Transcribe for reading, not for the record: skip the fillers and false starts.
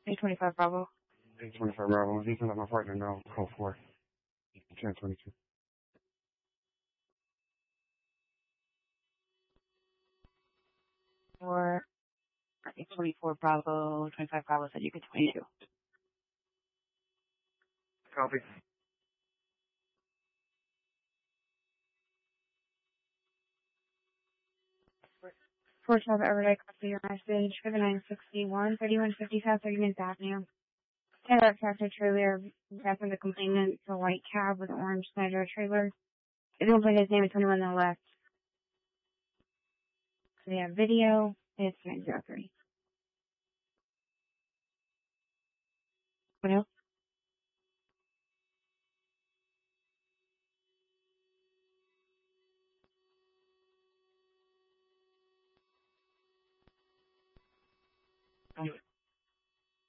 825 Bravo. 825 Bravo. You can let my partner know. Code 4. 1022. Or 824 Bravo, 25 Bravo said you get 22. Copy. 412 Everday, copy your message. 5961, 3150 South 30 Avenue. Taylor tractor trailer, passing the complainant, it's a white cab with an orange Snyder trailer. If you don't put his name, it's 21 on the left. So we have video, it's 903. What else? Oh.